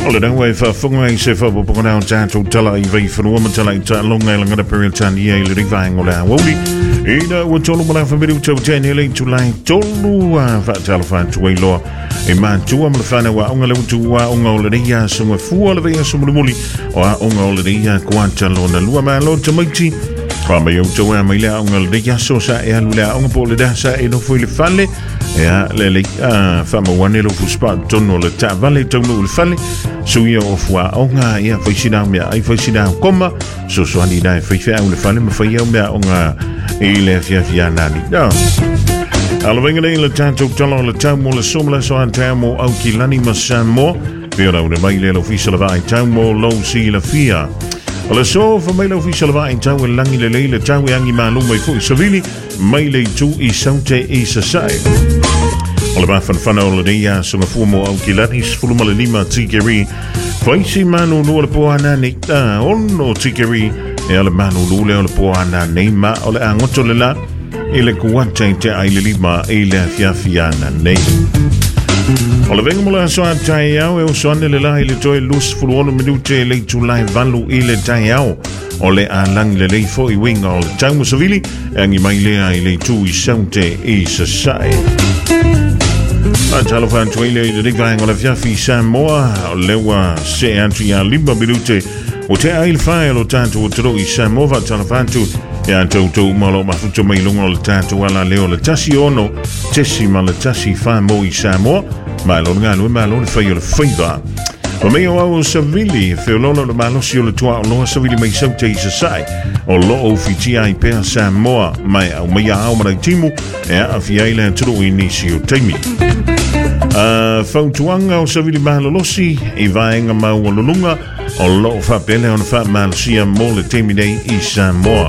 Ola dan way fa funga I se fa bo na tanto tala I vai fa no tala I ta longa langa per tan ye le rivang ola woli ina wo tolo mala fa bidu to tenele to line tolu fa tala fa to way lo e man tu am fa na wa onga le tu wa onga ola dia so mo fu ola dia so mo muli o onga ola dia kwanta lo na lu ma lo tamaiti fa me yo to wa mai la onga le dia so sa e alu la onga po le da sa e no fu le falle ya le fa mo wane lo fu spa tono le ta vale tono le falle suia o fua onga ia faisina me ai faisina koma so ani dai faifia o le fale me faia me onga ile fia nani no alo venga le tanto talo le tamo le somla so antamo au kilani masamo pero le baile lo official vai tamo lo si la fia Ola so fa mai lo official va in tau langi le tau angi malu mai fu savili mai le tu I saute I sasai. Ola ba fan ola dia so na fumo au kilanis fuluma le lima tikeri. Faisi manu no le poana ni ta ono tikeri e ala manu le le poana nei ma ola angoto le la ile kuanta te ai le lima ile fiafiana nei. Ola venga mola so tai au e so ane le la ile toi lus fuluono minute le tu lai valu ile tai au ole a lang le fo I winga o tau musavili angi mai le ai le tu I saute I sasai Antalo fan tuile le rivang o la fiafi Samoa o lewa se antri a limba minute o te ai file o tanto o tro I Samoa talafantu e anto malo mafuto mai lungo le tanto ala leo le tasi ono tesi ma le tasi fa mo I Samoa ma lo ngalo ma lo fa yo le fiva o me o savili fe lo le malo si le tua lo savili mai saute I sasai o lo o fiti ai per Samoa mai au mai au ma timu e a fiaila tro inisio taimi fautuanga o savili malo losi I vaenga mau o lunga o lo fa pele on fa mal sia mo le taimi dei I Samoa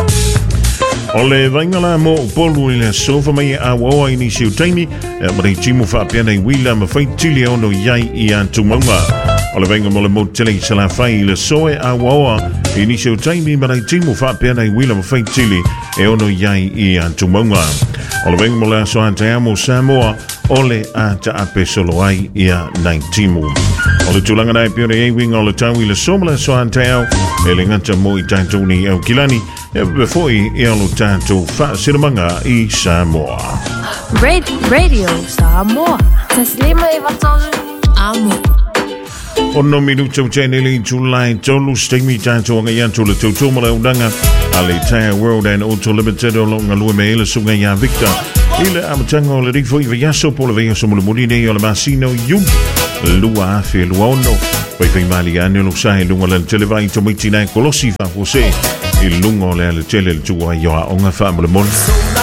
Ole vaingala mo polu ile sofa mai a wawa inisio taimi ma rei timu fa pena I wila ma fai tili ono yai I antumaunga Ole vainga mo le mo tele sala fai ile soe a wawa inisio taimi ma rei timu fa pena I wila ma fai tili e ono yai I antumaunga Ole vainga mo le so antayamo Samoa ole a ta ape solo ai ia nai timu Ole tulanga dai pio e wing ole tau ile somla so antayao ele ngata mo I tanto ni au kilani e foi e alo tanto fa siramanga I Samoa Radio Samoa Taslima I vatolu amo Ono minuto tenele July tolu stemi tanto nga yanto le totomala undanga ale taya world and auto limited longa lume ele sunga ya Victor ile amatango le rifo I yaso polo veio somo le moline o le masino yum lua fe luono poi mali anno lo sai lunga le televai to mitina kolosi fa Jose il lungo le tele il tua yo onga fa mo le mon